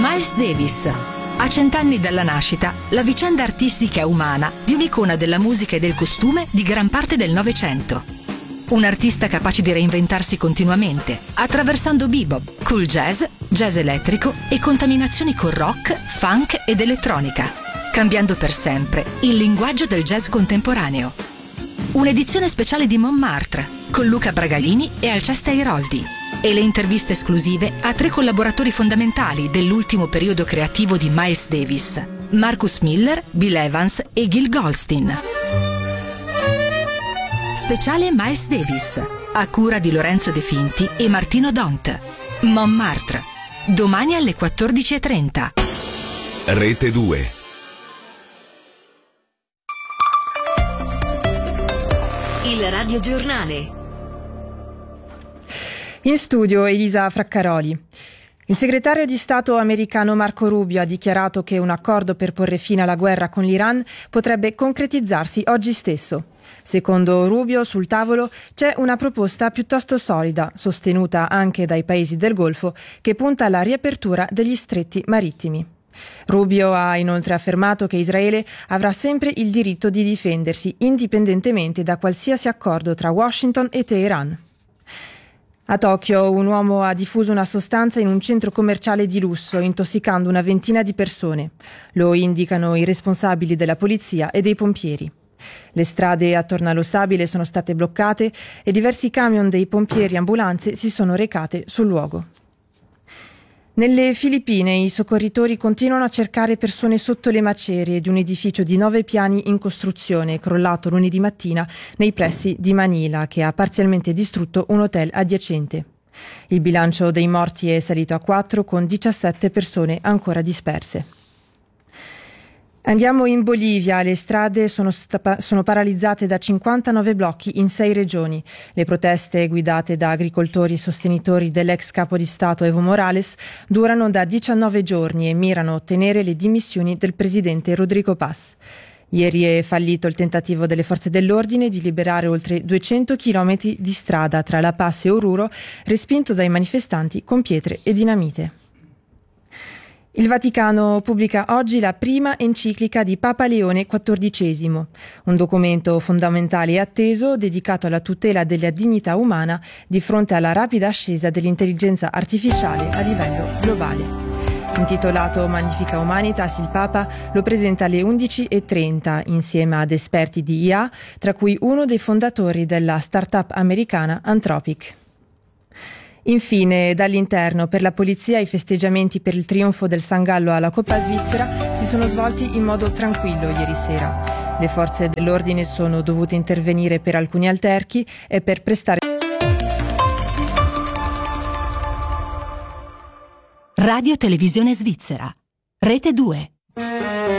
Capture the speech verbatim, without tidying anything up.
Miles Davis. A cent'anni dalla nascita, la vicenda artistica umana di un'icona della musica e del costume di gran parte del Novecento. Un artista capace di reinventarsi continuamente, attraversando bebop, cool jazz, jazz elettrico e contaminazioni con rock, funk ed elettronica, cambiando per sempre il linguaggio del jazz contemporaneo. Un'edizione speciale di Montmartre, con Luca Bragalini e Alceste Airoldi, e le interviste esclusive a tre collaboratori fondamentali dell'ultimo periodo creativo di Miles Davis: Marcus Miller, Bill Evans e Gil Goldstein. Speciale Miles Davis, a cura di Lorenzo De Finti e Martino Dont. Montmartre, domani alle quattordici e trenta. Rete due. Il radiogiornale. In studio Elisa Fraccaroli. Il segretario di Stato americano Marco Rubio ha dichiarato che un accordo per porre fine alla guerra con l'Iran potrebbe concretizzarsi oggi stesso. Secondo Rubio, sul tavolo c'è una proposta piuttosto solida, sostenuta anche dai paesi del Golfo, che punta alla riapertura degli stretti marittimi. Rubio ha inoltre affermato che Israele avrà sempre il diritto di difendersi, indipendentemente da qualsiasi accordo tra Washington e Teheran. A Tokyo un uomo ha diffuso una sostanza in un centro commerciale di lusso, intossicando una ventina di persone. Lo indicano i responsabili della polizia e dei pompieri. Le strade attorno allo stabile sono state bloccate e diversi camion dei pompieri e ambulanze si sono recate sul luogo. Nelle Filippine i soccorritori continuano a cercare persone sotto le macerie di un edificio di nove piani in costruzione crollato lunedì mattina nei pressi di Manila, che ha parzialmente distrutto un hotel adiacente. Il bilancio dei morti è salito a quattro, con diciassette persone ancora disperse. Andiamo in Bolivia, le strade sono, sta- sono paralizzate da cinquantanove blocchi in sei regioni. Le proteste, guidate da agricoltori e sostenitori dell'ex capo di Stato Evo Morales, durano da diciannove giorni e mirano a ottenere le dimissioni del presidente Rodrigo Paz. Ieri è fallito il tentativo delle forze dell'ordine di liberare oltre duecento chilometri di strada tra La Paz e Oruro, respinto dai manifestanti con pietre e dinamite. Il Vaticano pubblica oggi la prima enciclica di Papa Leone quattordicesimo, un documento fondamentale e atteso dedicato alla tutela della dignità umana di fronte alla rapida ascesa dell'intelligenza artificiale a livello globale. Intitolato Magnifica Humanitas, il Papa lo presenta alle undici e trenta insieme ad esperti di I A, tra cui uno dei fondatori della start-up americana Anthropic. Infine, dall'interno, per la polizia i festeggiamenti per il trionfo del San Gallo alla Coppa Svizzera si sono svolti in modo tranquillo ieri sera. Le forze dell'ordine sono dovute intervenire per alcuni alterchi e per prestare. Radio Televisione Svizzera, Rete due.